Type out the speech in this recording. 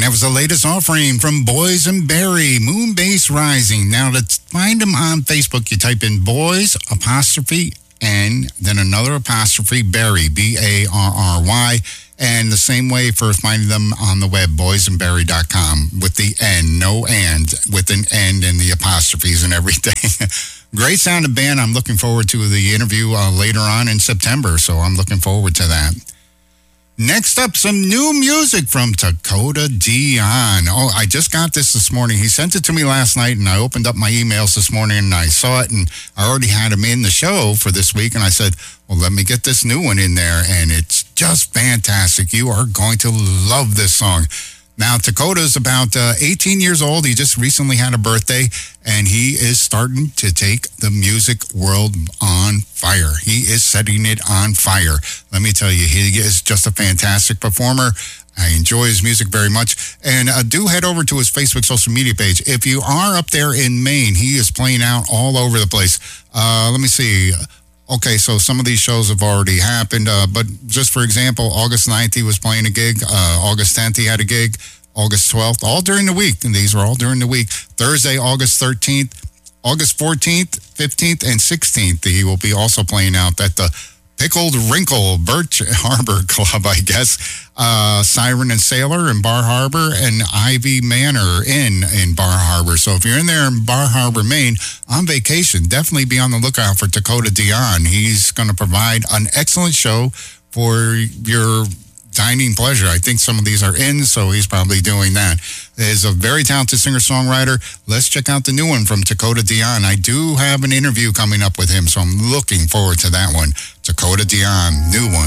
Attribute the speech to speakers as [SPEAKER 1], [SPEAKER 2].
[SPEAKER 1] that was the latest offering from Boys and Barry, Moonbase Rising. Now, to find them on Facebook, you type in Boys, apostrophe, and then another apostrophe, Barry, B-A-R-R-Y. And the same way for finding them on the web, boysandbarry.com, with the N, no and, with an N and the apostrophes and everything. Great sounding band. I'm looking forward to the interview later on in September, so I'm looking forward to that. Next up, some new music from Dakota Dion. Oh, I just got this morning. He sent it to me last night, and I opened up my emails this morning, and I saw it, and I already had him in the show for this week, and I said, well, let me get this new one in there, and it's just fantastic. You are going to love this song. Now, Dakota's about 18 years old. He just recently had a birthday, and he is starting to take the music world on fire. He is setting it on fire. Let me tell you, he is just a fantastic performer. I enjoy his music very much. And do head over to his Facebook social media page. If you are up there in Maine, he is playing out all over the place. Let me see. Okay, so some of these shows have already happened, but just for example, August 9th, he was playing a gig. August 10th, he had a gig. August 12th, all during the week, and these are all during the week. Thursday, August 13th, August 14th, 15th, and 16th, he will be also playing out at the Pickled Wrinkle Birch Harbor Club, I guess. Siren and Sailor in Bar Harbor, and Ivy Manor Inn in Bar Harbor. So if you're in there in Bar Harbor, Maine, on vacation, definitely be on the lookout for Dakota Dion. He's going to provide an excellent show for your dining pleasure. I think some of these are in, so he's probably doing that. He's a very talented singer-songwriter. Let's check out the new one from Dakota Dion. I do have an interview coming up with him, so I'm looking forward to that one. Dakota Dion, new one.